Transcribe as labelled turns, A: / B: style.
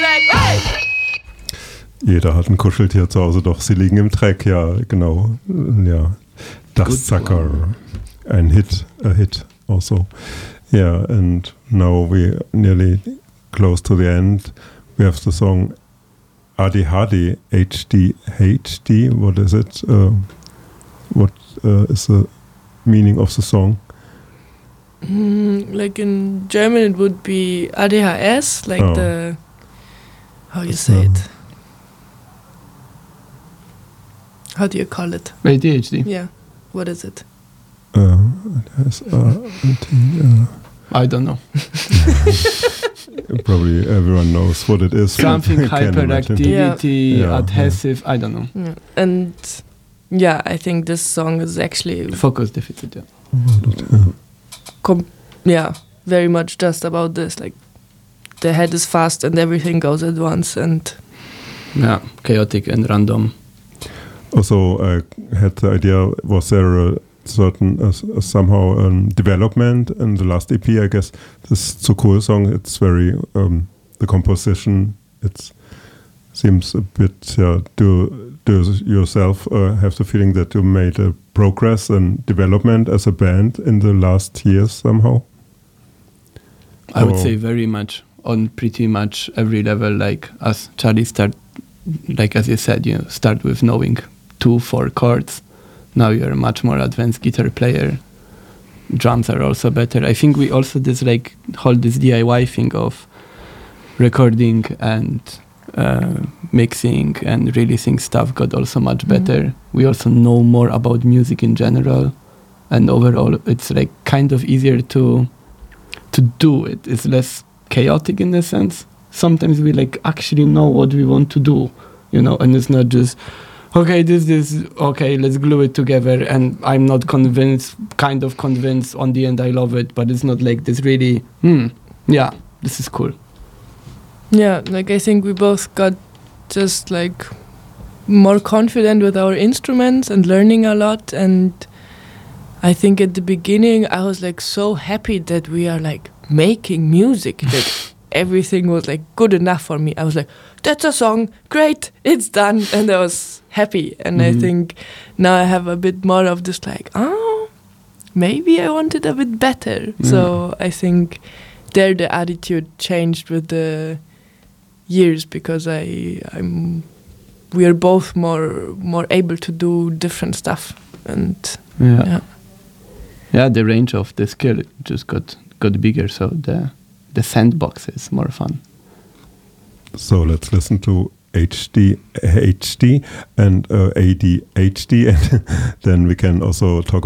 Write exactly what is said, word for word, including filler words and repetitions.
A: like, hey!
B: Jeder hat ein Kuscheltier zu Hause, doch sie liegen im Dreck, ja, genau. Ja, Dustsucker, ein Hit, a hit also. Yeah, and now we're nearly close to the end. We have the song Adi Hadi, H D H D. What is it? Uh, what uh, is the meaning of the song?
A: Mm, like in German, it would be A D H S, like
B: oh.
A: the, how you say
B: uh,
A: it? How do you call it?
C: A D H D.
A: Yeah. What is it?
B: Uh, has, uh, uh,
C: I don't know.
B: Probably everyone knows what it is.
C: Something hyperactivity,
A: yeah.
B: Yeah,
C: adhesive, yeah. I don't know.
A: Yeah. And yeah, I think this song is actually
C: focus deficit. Yeah.
B: yeah.
A: Com- yeah, very much just about this. Like the head is fast and everything goes at once, and
C: yeah, chaotic and random.
B: Also, I had the idea, was there a certain, uh, somehow um, development in the last E P, I guess. This Zukur song, it's very, um, the composition, it seems a bit, yeah, do, do yourself uh, have the feeling that you made a progress and development as a band in the last years somehow?
C: I would say very much, on pretty much every level, like as Charlie started, like as you said, you know, start with knowing two, four chords. Now you're a much more advanced guitar player. Drums are also better. I think we also this like hold this D I Y thing of recording and uh, mixing and releasing stuff got also much better. Mm-hmm. We also know more about music in general, and overall it's like kind of easier to to do it. It's less chaotic in a sense. Sometimes we like actually know what we want to do, you know, and it's not just okay, this, this, okay, let's glue it together, and I'm not convinced, kind of convinced, on the end I love it, but it's not like this really, hmm, yeah, this is cool.
A: Yeah, like I think we both got just like more confident with our instruments and learning a lot, and I think at the beginning I was like so happy that we are like making music, that everything was like good enough for me. I was like, that's a song, great, it's done, and I was happy. And mm-hmm. I think now I have a bit more of this like, oh, maybe I want it a bit better. Mm. So I think there the attitude changed with the years, because I I'm we are both more more able to do different stuff, and
C: yeah,
A: yeah,
C: yeah the range of the skill just got got bigger, so the the sandbox is more fun.
B: So let's listen to H D H D and uh, A D H D, and then we can also talk